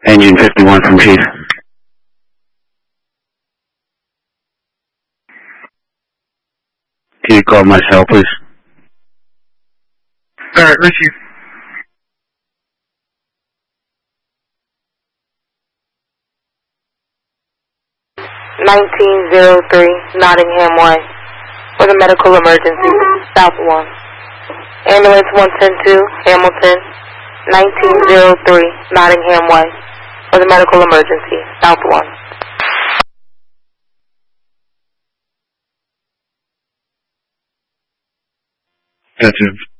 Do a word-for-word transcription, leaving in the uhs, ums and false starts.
Engine fifty-one from Chief. Can you call my cell, please? Alright, Richie. nineteen oh three, Nottingham Way. For the medical emergency, South one. Ambulance one ten two, Hamilton. nineteen oh three, Nottingham Way. For the medical emergency, South one. Gotcha.